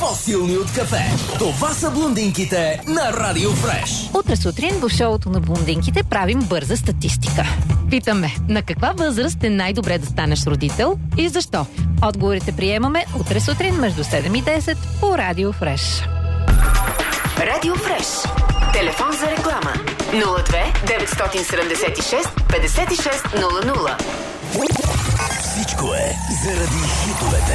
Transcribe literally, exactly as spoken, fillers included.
по-силни от кафе. Това са блондинките на Радио Фреш. Утре сутрин в шоуто на блондинките правим бърза статистика. Питаме, на каква възраст е най-добре да станеш родител и защо? Отговорите приемаме утре сутрин между седем и десет по Радио Фреш. Радио Фреш. Телефон за реклама нула две деветстотин седемдесет и шест петдесет и шест нула нула. Всичко е заради хитовете.